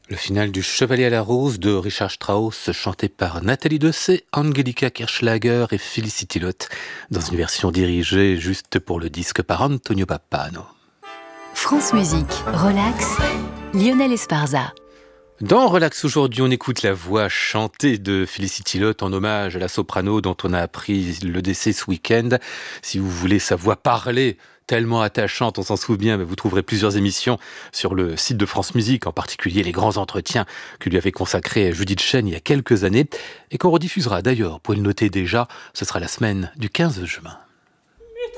Le final du Chevalier à la Rose de Richard Strauss, chanté par Nathalie Dessay, Angelika Kirchschlager et Felicity Lotte, dans une version dirigée juste pour le disque par Antonio Pappano. France Musique, Relax, Lionel Esparza. Dans Relax aujourd'hui, on écoute la voix chantée de Felicity Lotte en hommage à la soprano dont on a appris le décès ce week-end. Si vous voulez sa voix parler, tellement attachante, on s'en souvient, mais vous trouverez plusieurs émissions sur le site de France Musique, en particulier les grands entretiens que lui avait consacrés Judith Chen il y a quelques années, et qu'on rediffusera d'ailleurs, pour le noter déjà, ce sera la semaine du 15 juin.